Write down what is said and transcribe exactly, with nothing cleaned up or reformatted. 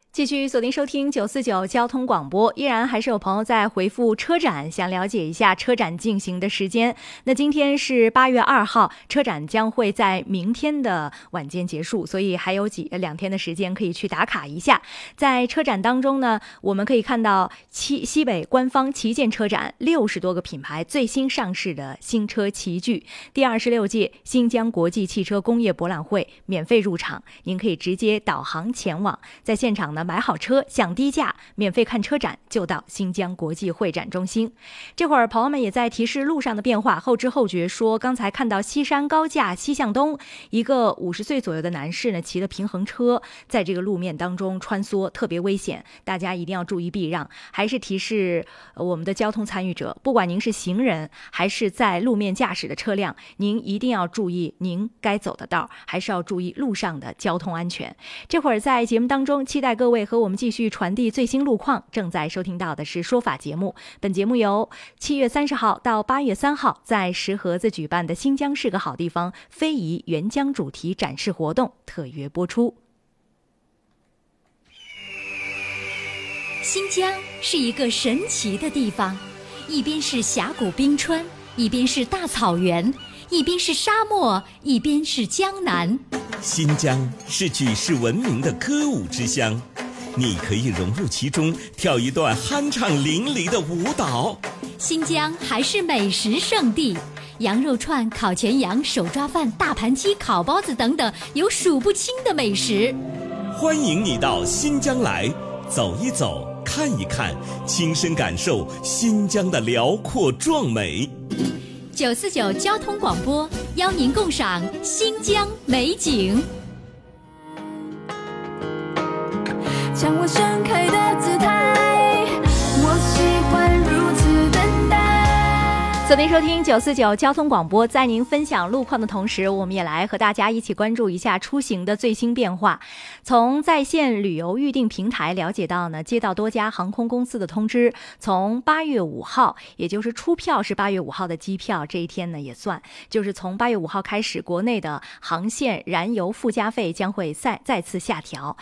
继续锁定收听九四九交通广播，依然还是有朋友在回复车展，想了解一下车展进行的时间。那今天是八月二号，车展将会在明天的晚间结束，所以还有几两天的时间可以去打卡一下。在车展当中呢，我们可以看到西西北官方旗舰车展，六十多个品牌最新上市的新车齐聚。第二十六届新疆国际汽车工业博览会免费入场，您可以直接导航前往，在现场呢买好车享低价，免费看车展就到新疆国际会展中心。这会儿朋友们也在提示路上的变化，后知后觉说刚才看到西山高架西向东，一个五十岁左右的男士呢骑的平衡车在这个路面当中穿梭，特别危险，大家一定要注意避让。还是提示我们的交通参与者，不管您是行人还是在路面驾驶的车辆，您一定要注意您该走的道，还是要注意路上的交通安全。这会儿在节目当中期待各位和我们继续传递最新路况。正在收听到的是说法节目，本节目由七月三十号到八月三号在石河子举办的新疆是个好地方非遗援疆主题展示活动特约播出。 新疆是一个神奇的地方，一边是峡谷冰川，一边是大草原，一边是沙漠，一边是江南。 新疆是举世闻名的歌舞之乡，你可以融入其中，跳一段酣畅淋漓的舞蹈。 新疆还是美食圣地，羊肉串、烤全羊、手抓饭、大盘鸡、烤包子等等，有数不清的美食。 欢迎你到新疆来，走一走，看一看，亲身感受新疆的辽阔壮美。 九四九交通广播邀您共赏新疆美景。 向我盛开的姿态，我喜欢如此等待。 锁定收听九四九交通广播，在您分享路况的同时，我们也来和大家一起关注一下出行的最新变化。从在线旅游预订平台了解到呢，接到多家航空公司的通知，从八月五号，也就是出票是八月五号的机票，这一天呢也算，就是从八月五号开始，国内的航线燃油附加费将会再再次下调。